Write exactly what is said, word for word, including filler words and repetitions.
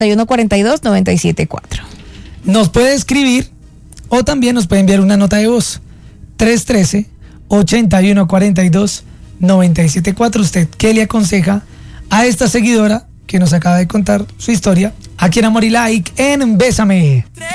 uno cuarenta y dos, noventa y siete cuatro. Nos puede escribir o también nos puede enviar una nota de voz. tres uno tres, ochenta y uno cuarenta y dos, noventa y siete cuatro. ¿Usted qué le aconseja a esta seguidora que nos acaba de contar su historia aquí en Amor y Like en Bésame?